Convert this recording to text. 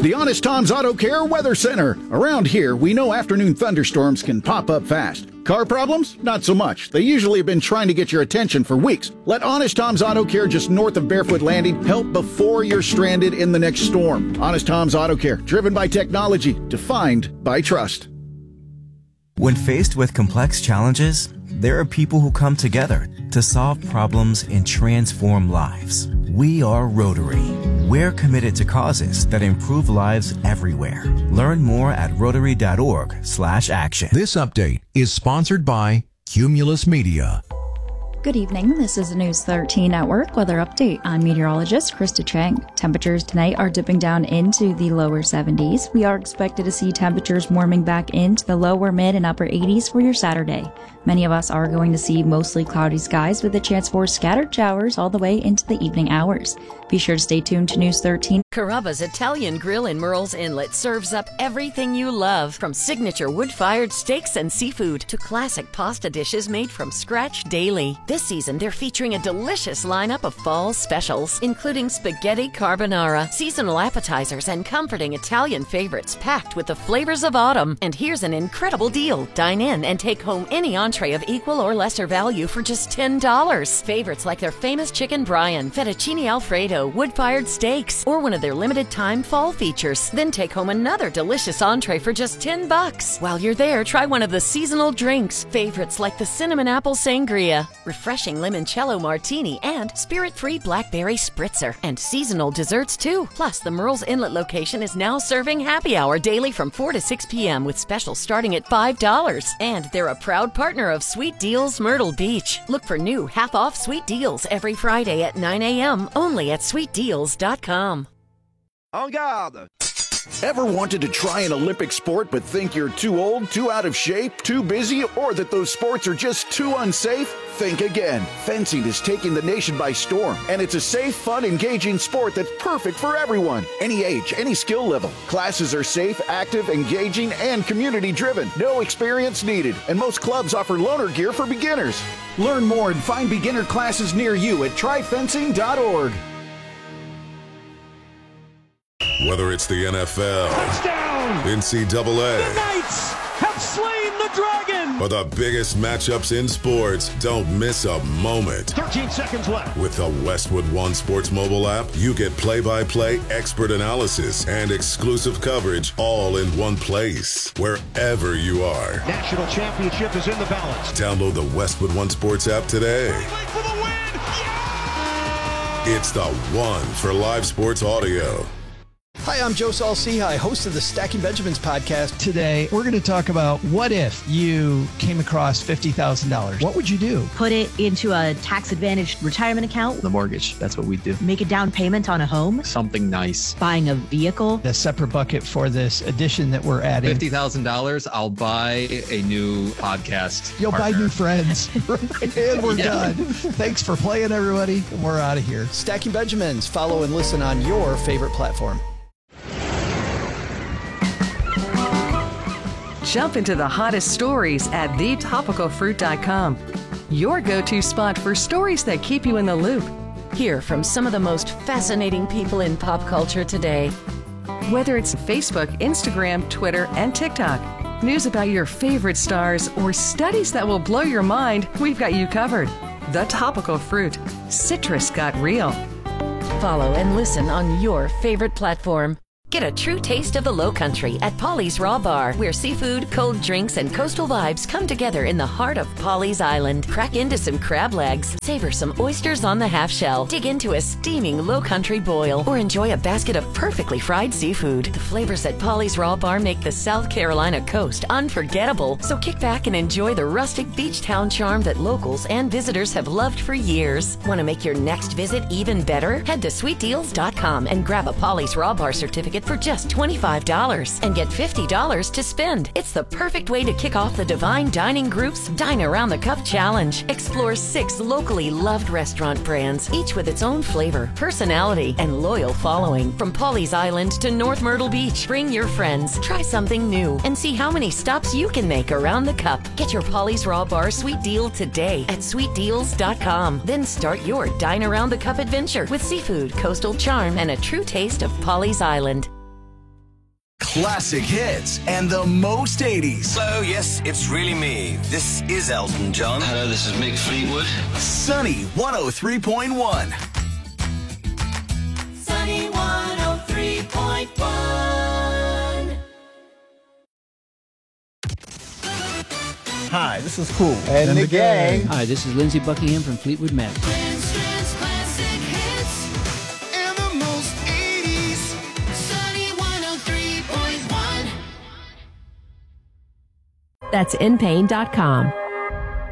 The Honest Tom's Auto Care Weather Center. Around here, we know afternoon thunderstorms can pop up fast. Car problems? Not so much. They usually have been trying to get your attention for weeks. Let Honest Tom's Auto Care just north of Barefoot Landing help before you're stranded in the next storm. Honest Tom's Auto Care, driven by technology, defined by trust. When faced with complex challenges, there are people who come together to solve problems and transform lives. We are Rotary. We're committed to causes that improve lives everywhere. Learn more at rotary.org/action. This update is sponsored by Cumulus Media. Good evening. This is the News 13 Network weather update. I'm meteorologist Krista Chang. Temperatures tonight are dipping down into the lower 70s. We are expected to see temperatures warming back into the lower, mid, and upper 80s for your Saturday. Many of us are going to see mostly cloudy skies with a chance for scattered showers all the way into the evening hours. Be sure to stay tuned to News 13. Carrabba's Italian Grill in Murrells Inlet serves up everything you love, from signature wood-fired steaks and seafood to classic pasta dishes made from scratch daily. This season, they're featuring a delicious lineup of fall specials, including spaghetti carbonara, seasonal appetizers, and comforting Italian favorites packed with the flavors of autumn. And here's an incredible deal. Dine in and take home any entree of equal or lesser value for just $10. Favorites like their famous chicken Brian, fettuccine Alfredo, wood-fired steaks, or one of their limited-time fall features. Then take home another delicious entree for just $10. While you're there, try one of the seasonal drinks. Favorites like the cinnamon apple sangria, refreshing limoncello martini, and spirit-free blackberry spritzer. And seasonal desserts, too. Plus, the Murrells Inlet location is now serving happy hour daily from 4 to 6 p.m. with specials starting at $5. And they're a proud partner of Sweet Deals Myrtle Beach. Look for new half-off Sweet Deals every Friday at 9 a.m. only at sweetdeals.com. En garde! Ever wanted to try an Olympic sport but think you're too old, too out of shape, too busy, or that those sports are just too unsafe? Think again. Fencing is taking the nation by storm, and it's a safe, fun, engaging sport that's perfect for everyone. Any age, any skill level. Classes are safe, active, engaging, and community-driven. No experience needed, and most clubs offer loaner gear for beginners. Learn more and find beginner classes near you at tryfencing.org. Whether it's the NFL, Touchdown! NCAA, The Knights have slain the dragon! or the biggest matchups in sports, don't miss a moment. 13 seconds left. With the Westwood One Sports mobile app, you get play-by-play expert analysis and exclusive coverage all in one place, wherever you are. National championship is in the balance. Download the Westwood One Sports app today. For the win! Yeah! It's the one for live sports audio. Hi, I'm Joe Saul-Sehy, host of the Stacking Benjamins podcast. Today, we're going to talk about what if you came across $50,000? What would you do? Put it into a tax-advantaged retirement account. The mortgage, that's what we do. Make a down payment on a home. Something nice. Buying a vehicle. A separate bucket for this addition that we're adding. $50,000, I'll buy a new podcast You'll partner. buy new friends. And we're done. Thanks for playing, everybody. We're out of here. Stacking Benjamins. Follow and listen on your favorite platform. Jump into the hottest stories at thetopicalfruit.com. Your go-to spot for stories that keep you in the loop. Hear from some of the most fascinating people in pop culture today. Whether it's Facebook, Instagram, Twitter, and TikTok, news about your favorite stars, or studies that will blow your mind, we've got you covered. The Topical Fruit. Citrus got real. Follow and listen on your favorite platform. Get a true taste of the Low Country at Polly's Raw Bar, where seafood, cold drinks, and coastal vibes come together in the heart of Polly's Island. Crack into some crab legs, savor some oysters on the half shell, dig into a steaming Low Country boil, or enjoy a basket of perfectly fried seafood. The flavors at Polly's Raw Bar make the South Carolina coast unforgettable, so kick back and enjoy the rustic beach town charm that locals and visitors have loved for years. Want to make your next visit even better? Head to sweetdeals.com and grab a Polly's Raw Bar certificate for just $25 and get $50 to spend. It's the perfect way to kick off the Divine Dining Group's Dine Around the Cup Challenge. Explore 6 locally loved restaurant brands, each with its own flavor, personality, and loyal following. From Polly's Island to North Myrtle Beach, bring your friends, try something new, and see how many stops you can make around the cup. Get your Polly's Raw Bar sweet deal today at sweetdeals.com. Then start your Dine Around the Cup adventure with seafood, coastal charm, and a true taste of Polly's Island. classic hits, and the most 80s. Hello, yes, it's really me. This is Elton John. Hello, this is Mick Fleetwood. Sunny 103.1. Sunny 103.1. Hi, this is Cool. And the gang. Hi, this is Lindsey Buckingham from Fleetwood Mac. That's inpain.com.